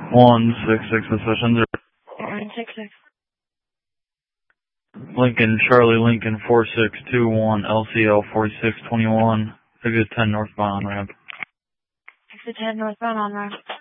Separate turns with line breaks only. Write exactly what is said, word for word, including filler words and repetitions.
one six six session
one six six.
Lincoln, Charlie Lincoln four six two one, L C L forty-six twenty-one, exit ten northbound on ramp.
Exit ten northbound on ramp.